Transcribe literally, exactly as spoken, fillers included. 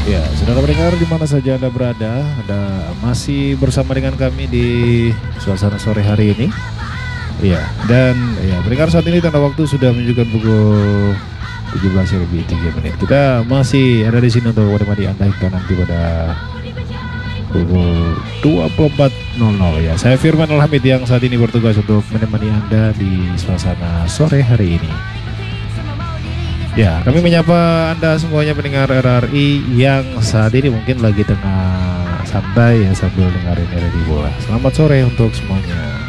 Ya, saudara pendengar di mana saja Anda berada, Anda masih bersama dengan kami di suasana sore hari ini. Ya, dan ya pendengar saat ini tanda waktu sudah menunjukkan pukul tujuh belas lebih tiga menit. Kita masih ada di sini untuk menemani Anda hingga nanti pada pukul dua puluh empat nol nol ya. Saya Firman Alhamid yang saat ini bertugas untuk menemani Anda di suasana sore hari ini. Ya, kami menyapa Anda semuanya pendengar R R I yang saat ini mungkin lagi tengah santai ya sambil dengerin radio bola. Selamat sore untuk semuanya.